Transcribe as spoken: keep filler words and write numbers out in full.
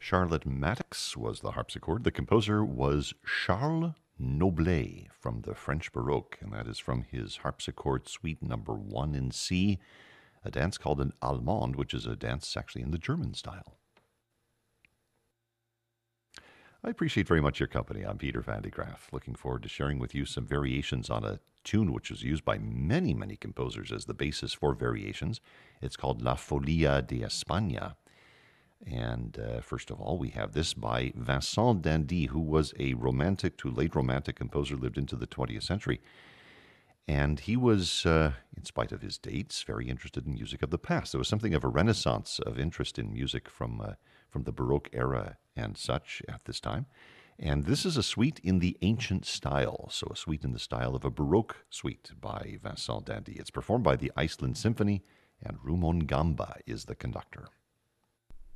Charlotte Mattix was the harpsichord. The composer was Charles Noblet from the French Baroque, and that is from his harpsichord suite number one in C, a dance called an Allemande, which is a dance actually in the German style. I appreciate very much your company. I'm Peter Van de Graaff, looking forward to sharing with you some variations on a tune which was used by many, many composers as the basis for variations. It's called La Folia de España. And uh, first of all, we have this by Vincent d'Indy, who was a romantic to late romantic composer, lived into the twentieth century. And he was, uh, in spite of his dates, very interested in music of the past. There was something of a renaissance of interest in music from uh, from the Baroque era and such at this time. And this is a suite in the ancient style, so a suite in the style of a Baroque suite by Vincent d'Indy. It's performed by the Iceland Symphony, and Rumon Gamba is the conductor.